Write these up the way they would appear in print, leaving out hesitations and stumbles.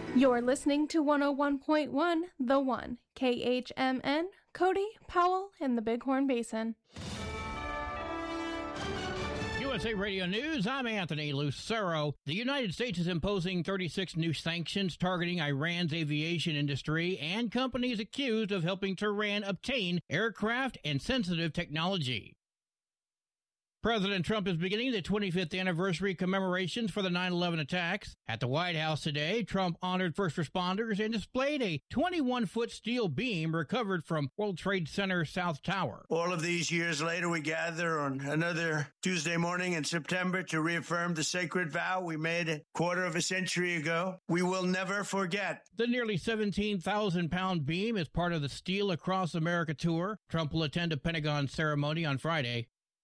You're listening to 101.1 The One, KHMN, Cody, Powell, and the Bighorn Basin. USA Radio News, I'm Anthony Lucero. The United States is imposing 36 new sanctions targeting Iran's aviation industry and companies accused of helping Tehran obtain aircraft and sensitive technology. President Trump is beginning the 25th anniversary commemorations for the 9/11 attacks. At the White House today, Trump honored first responders and displayed a 21-foot steel beam recovered from World Trade Center South Tower. All of these years later, we gather on another Tuesday morning in September to reaffirm the sacred vow we made a quarter of a century ago. We will never forget. The nearly 17,000-pound beam is part of the Steel Across America tour. Trump will attend a Pentagon ceremony on Friday.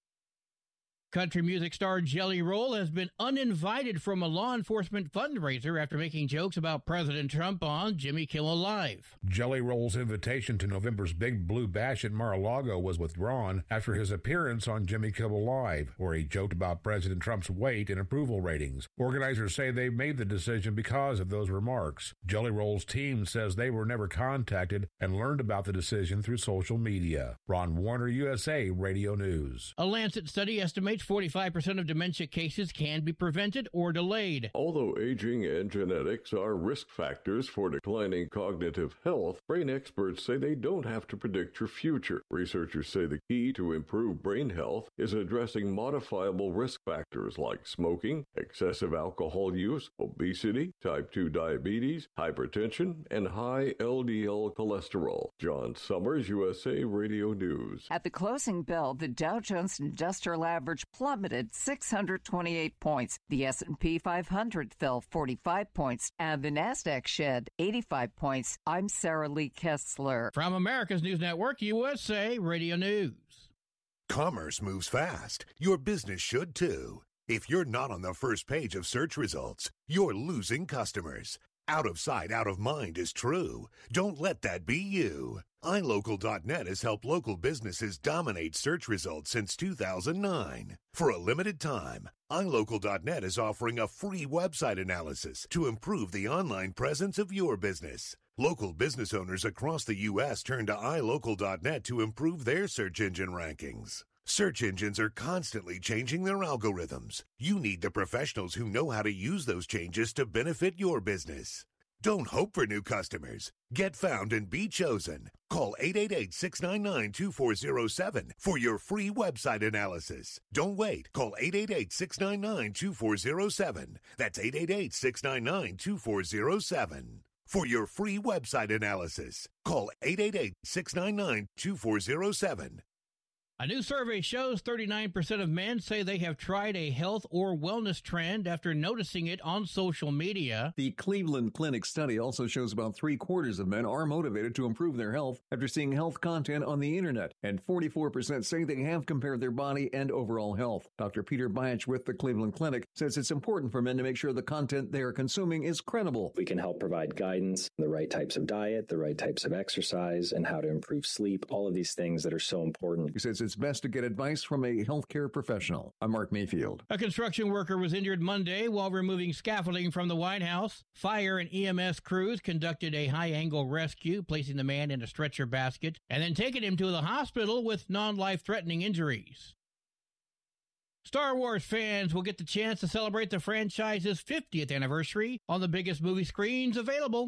Country music star Jelly Roll has been uninvited from a law enforcement fundraiser after making jokes about President Trump on Jimmy Kimmel Live. Jelly Roll's invitation to November's Big Blue Bash at Mar-a-Lago was withdrawn after his appearance on Jimmy Kimmel Live, where he joked about President Trump's weight and approval ratings. Organizers say they made the decision because of those remarks. Jelly Roll's team says they were never contacted and learned about the decision through social media. Ron Warner, USA Radio News. A Lancet study estimates 45% of dementia cases can be prevented or delayed. Although aging and genetics are risk factors for declining cognitive health, brain experts say they don't have to predict your future. Researchers say the key to improve brain health is addressing modifiable risk factors like smoking, excessive alcohol use, obesity, type 2 diabetes, hypertension, and high LDL cholesterol. John Summers, USA Radio News. At the closing bell, the Dow Jones Industrial Average plummeted 628 points. The S&P 500 fell 45 points, and the Nasdaq shed 85 points. I'm Sarah Lee Kessler. From America's News Network, USA Radio News. Commerce moves fast. Your business should too. If you're not on the first page of search results, you're losing customers. Out of sight, out of mind is true. Don't let that be you. iLocal.net has helped local businesses dominate search results since 2009. For a limited time, iLocal.net is offering a free website analysis to improve the online presence of your business. Local business owners across the U.S. turn to iLocal.net to improve their search engine rankings. Search engines are constantly changing their algorithms. You need the professionals who know how to use those changes to benefit your business. Don't hope for new customers. Get found and be chosen. Call 888-699-2407 for your free website analysis. Don't wait. Call 888-699-2407. That's 888-699-2407. For your free website analysis, call 888-699-2407. A new survey shows 39% of men say they have tried a health or wellness trend after noticing it on social media. The Cleveland Clinic study also shows about 3/4 of men are motivated to improve their health after seeing health content on the internet, and 44% say they have compared their body and overall health. Dr. Peter Byach with the Cleveland Clinic says it's important for men to make sure the content they are consuming is credible. We can help provide guidance, the right types of diet, the right types of exercise, and how to improve sleep, all of these things that are so important. He says it's best to get advice from a healthcare professional. I'm Mark Mayfield. A construction worker was injured Monday while removing scaffolding from the White House. Fire and EMS crews conducted a high-angle rescue, placing the man in a stretcher basket and then taking him to the hospital with non-life-threatening injuries. Star Wars fans will get the chance to celebrate the franchise's 50th anniversary on the biggest movie screens available.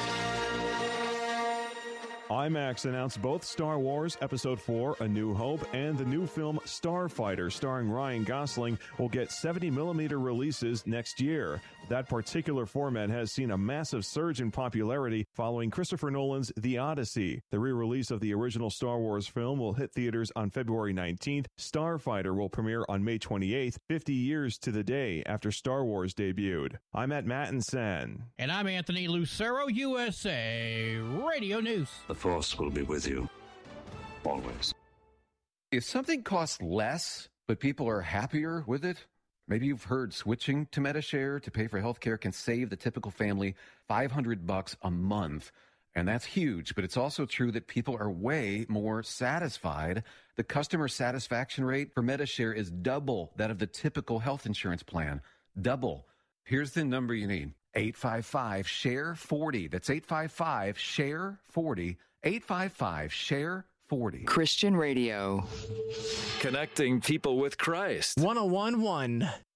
IMAX announced both Star Wars Episode 4, A New Hope, and the new film Starfighter, starring Ryan Gosling, will get 70mm releases next year. That particular format has seen a massive surge in popularity following Christopher Nolan's The Odyssey. The re-release of the original Star Wars film will hit theaters on February 19th. Starfighter will premiere on May 28th, 50 years to the day after Star Wars debuted. I'm at Mattinson. And I'm Anthony Lucero, USA Radio News. The Force will be with you, always. If something costs less, but people are happier with it, maybe you've heard switching to Medi-Share to pay for healthcare can save the typical family $500 a month. And that's huge, but it's also true that people are way more satisfied. The customer satisfaction rate for Medi-Share is double that of the typical health insurance plan. Double. Here's the number you need. 855-SHARE-40. That's 855-SHARE-40. 855-SHARE-40. Christian Radio. Connecting people with Christ. 101.1